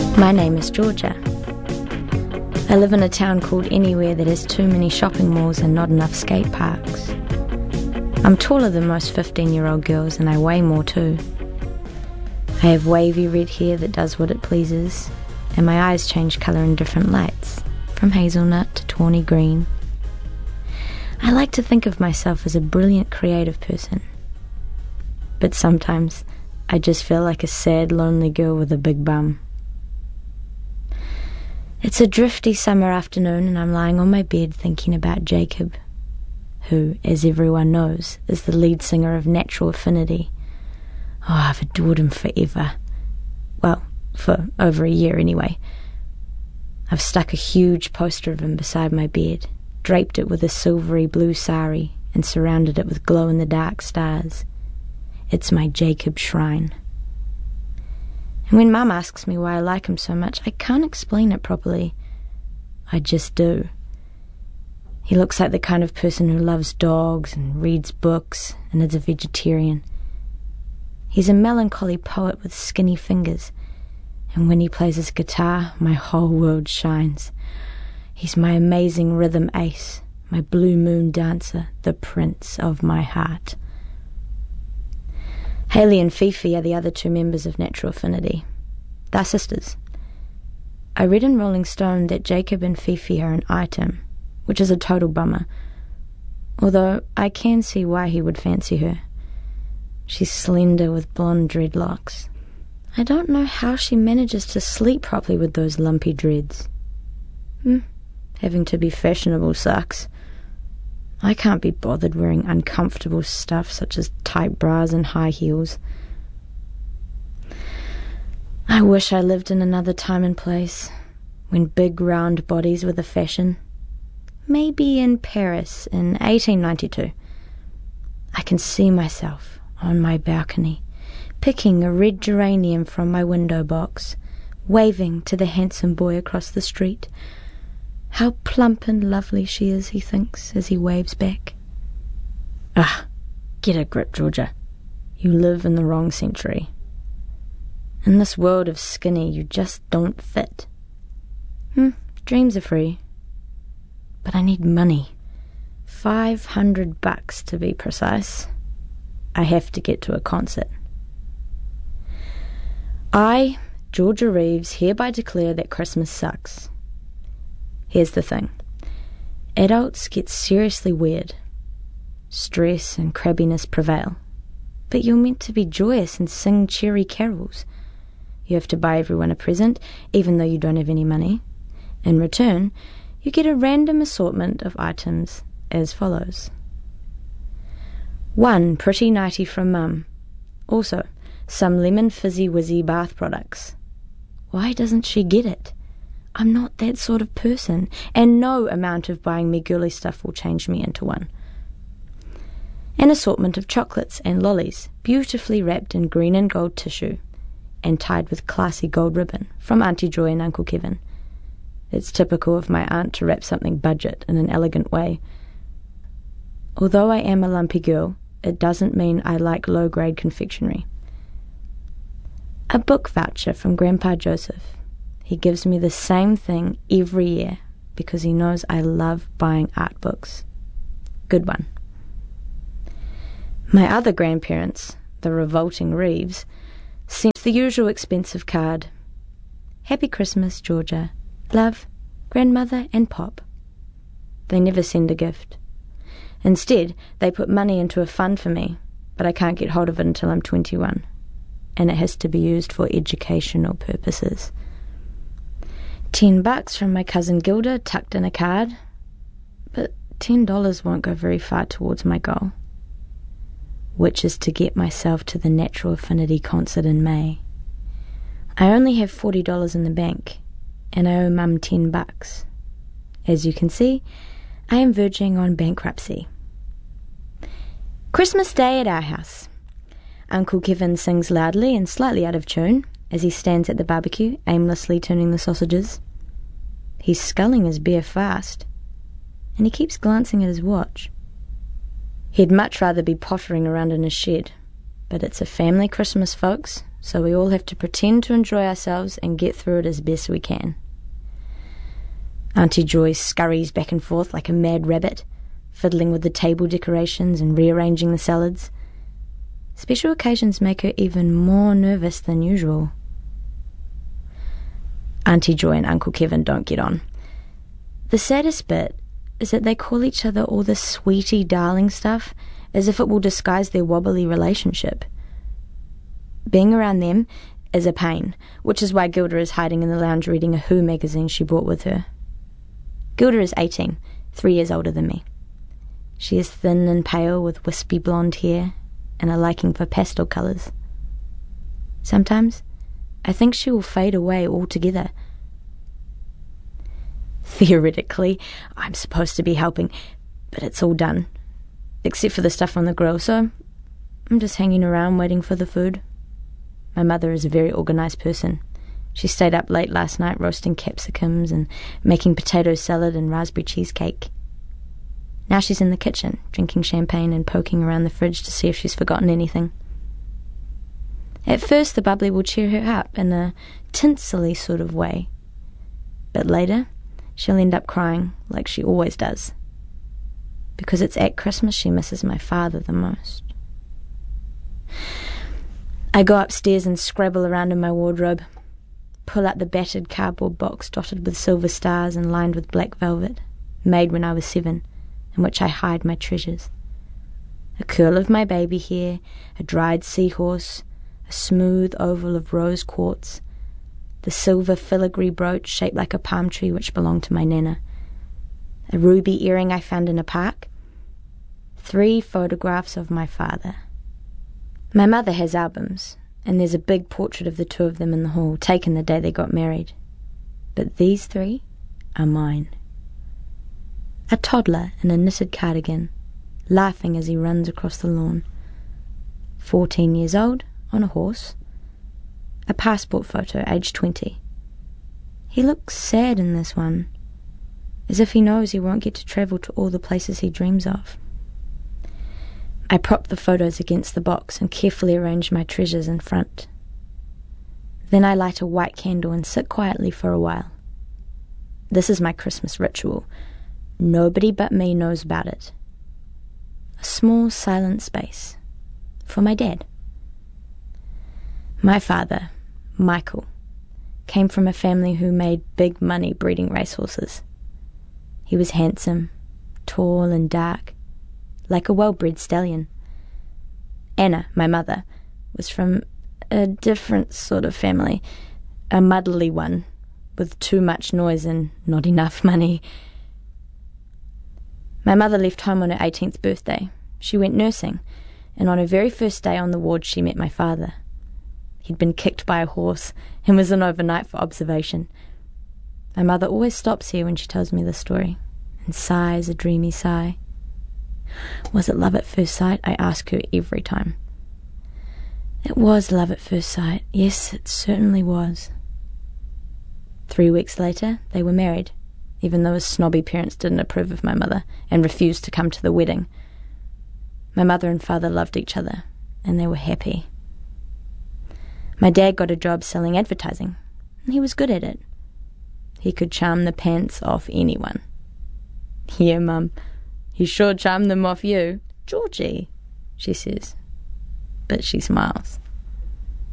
My name is Georgia. I live in a town called Anywhere that has too many shopping malls and not enough skate parks. I'm taller than most 15-year-old girls and I weigh more too. I have wavy red hair that does what it pleases, and my eyes change colour in different lights, from hazelnut to tawny green. I like to think of myself as a brilliant creative person, but sometimes I just feel like a sad, lonely girl with a big bum. It's a drifty summer afternoon and I'm lying on my bed thinking about Jacob, who, as everyone knows, is the lead singer of Natural Affinity. Oh, I've adored him forever. Well, for over a year anyway. I've stuck a huge poster of him beside my bed, draped it with a silvery blue sari, and surrounded it with glow-in-the-dark stars. It's my Jacob shrine. And when Mum asks me why I like him so much, I can't explain it properly. I just do. He looks like the kind of person who loves dogs and reads books and is a vegetarian. He's a melancholy poet with skinny fingers, and when he plays his guitar, my whole world shines. He's my amazing rhythm ace, my blue moon dancer, the prince of my heart. Hayley and Fifi are the other two members of Natural Affinity. They're sisters. I read in Rolling Stone that Jacob and Fifi are an item, which is a total bummer, although I can see why he would fancy her. She's slender with blonde dreadlocks. I don't know how she manages to sleep properly with those lumpy dreads. Having to be fashionable sucks. I can't be bothered wearing uncomfortable stuff such as tight bras and high heels. I wish I lived in another time and place, when big round bodies were the fashion. Maybe in Paris in 1892. I can see myself on my balcony, picking a red geranium from my window box, waving to the handsome boy across the street. How plump and lovely she is, he thinks, as he waves back. Ah, get a grip, Georgia. You live in the wrong century. In this world of skinny, you just don't fit. Dreams are free. But I need money. $500 to be precise. I have to get to a concert. I, Georgia Reeves, hereby declare that Christmas sucks. Here's the thing. Adults get seriously weird. Stress and crabbiness prevail. But you're meant to be joyous and sing cheery carols. You have to buy everyone a present, even though you don't have any money. In return, you get a random assortment of items as follows. 1 pretty nightie from Mum. Also, some lemon fizzy wizzy bath products. Why doesn't she get it? I'm not that sort of person, and no amount of buying me girly stuff will change me into one. An assortment of chocolates and lollies, beautifully wrapped in green and gold tissue, and tied with classy gold ribbon from Auntie Joy and Uncle Kevin. It's typical of my aunt to wrap something budget in an elegant way. Although I am a lumpy girl, it doesn't mean I like low-grade confectionery. A book voucher from Grandpa Joseph. He gives me the same thing every year because he knows I love buying art books. Good one. My other grandparents, the revolting Reeves, sent the usual expensive card. Happy Christmas, Georgia. Love, Grandmother and Pop. They never send a gift. Instead, they put money into a fund for me, but I can't get hold of it until I'm 21, and it has to be used for educational purposes. $10 from my cousin Gilda tucked in a card, but $10 won't go very far towards my goal, which is to get myself to the Natural Affinity concert in May. I only have $40 in the bank, and I owe Mum $10. As you can see, I am verging on bankruptcy. Christmas Day at our house. Uncle Kevin sings loudly and slightly out of tune as he stands at the barbecue, aimlessly turning the sausages. He's sculling his beer fast, and he keeps glancing at his watch. He'd much rather be pottering around in his shed, but it's a family Christmas, folks, so we all have to pretend to enjoy ourselves and get through it as best we can. Auntie Joy scurries back and forth like a mad rabbit, fiddling with the table decorations and rearranging the salads. Special occasions make her even more nervous than usual. Auntie Joy and Uncle Kevin don't get on. The saddest bit is that they call each other all this sweetie darling stuff as if it will disguise their wobbly relationship. Being around them is a pain, which is why Gilda is hiding in the lounge reading a Who magazine she brought with her. Gilda is 18, 3 years older than me. She is thin and pale with wispy blonde hair and a liking for pastel colours. Sometimes I think she will fade away altogether. Theoretically, I'm supposed to be helping, but it's all done, except for the stuff on the grill, so I'm just hanging around waiting for the food. My mother is a very organised person. She stayed up late last night roasting capsicums and making potato salad and raspberry cheesecake. Now she's in the kitchen, drinking champagne and poking around the fridge to see if she's forgotten anything. At first the bubbly will cheer her up in a tinsely sort of way, but later she'll end up crying like she always does, because it's at Christmas she misses my father the most. I go upstairs and scrabble around in my wardrobe, pull out the battered cardboard box dotted with silver stars and lined with black velvet, made when I was 7, in which I hide my treasures. A curl of my baby hair, a dried seahorse, a smooth oval of rose quartz, the silver filigree brooch shaped like a palm tree which belonged to my nana, a ruby earring I found in a park, 3 photographs of my father. My mother has albums, and there's a big portrait of the 2 of them in the hall, taken the day they got married. But these 3 are mine. A toddler in a knitted cardigan, laughing as he runs across the lawn. 14 years old, on a horse. A passport photo, aged 20. He looks sad in this one, as if he knows he won't get to travel to all the places he dreams of. I prop the photos against the box and carefully arrange my treasures in front. Then I light a white candle and sit quietly for a while. This is my Christmas ritual. Nobody but me knows about it. A small silent space for my dad. My father, Michael, came from a family who made big money breeding racehorses. He was handsome, tall and dark, like a well-bred stallion. Anna, my mother, was from a different sort of family, a muddly one, with too much noise and not enough money. My mother left home on her 18th birthday. She went nursing, and on her very first day on the ward she met my father. He'd been kicked by a horse and was in overnight for observation. My mother always stops here when she tells me this story, and sighs a dreamy sigh. Was it love at first sight? I ask her every time. It was love at first sight. Yes, it certainly was. 3 weeks later, they were married, even though his snobby parents didn't approve of my mother and refused to come to the wedding. My mother and father loved each other, and they were happy. My dad got a job selling advertising, and he was good at it. He could charm the pants off anyone. Yeah, Mum, he sure charmed them off you. Georgie, she says. But she smiles.